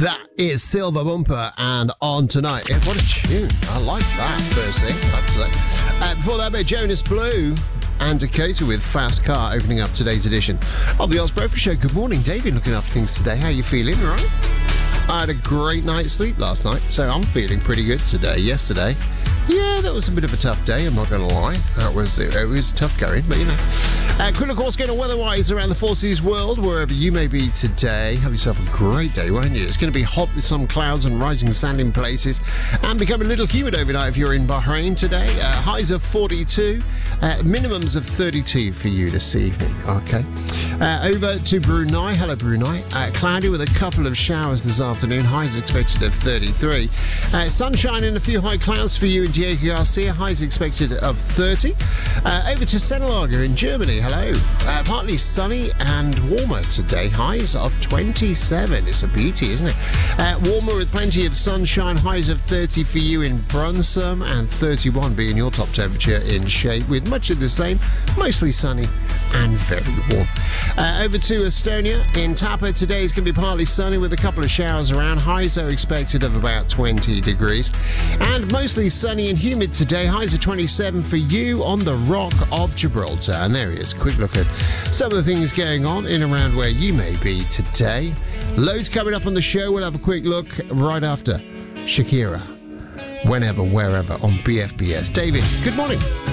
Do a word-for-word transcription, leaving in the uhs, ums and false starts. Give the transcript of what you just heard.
That is Silver Bumper and On Tonight. Yeah, what a tune. I like that first thing, I have to say. Uh, before that bit, Jonas Blue and Dakota with Fast Car opening up today's edition of the Oz Breakfast Show. Good morning, David. Looking up things today. How you feeling, all right? I had a great night's sleep last night, so I'm feeling pretty good today. Yesterday, yeah, that was a bit of a tough day, I'm not going to lie. That was, it, it was tough going, but you know. Uh, quick, of course, going on weather-wise around the Four Seas world, wherever you may be today. Have yourself a great day, won't you? It's going to be hot with some clouds and rising sand in places, and become a little humid overnight if you're in Bahrain today. Uh, highs of forty-two, uh, minimums of thirty-two for you this evening, okay? Uh, over to Brunei. Hello, Brunei. Uh, cloudy with a couple of showers this afternoon. Highs expected of thirty-three. Uh, sunshine and a few high clouds for you in Diego Garcia. Highs expected of thirty. Uh, over to Senelager in Germany. Hello. Uh, partly sunny and warmer today. Highs of twenty-seven. It's a beauty, isn't it? Uh, warmer with plenty of sunshine. Highs of thirty for you in Brunsum and thirty-one being your top temperature in Shape, with much of the same. Mostly sunny and very warm. Uh, over to Estonia. In Tapa today is going to be partly sunny with a couple of showers around. Highs are expected of about twenty degrees. And mostly sunny and humid today. Highs of twenty-seven for you on the Rock of Gibraltar. And there he is. Quick look at some of the things going on in and around where you may be today. Loads coming up on the show. We'll have a quick look right after Shakira. Whenever, wherever on B F B S. David, good morning.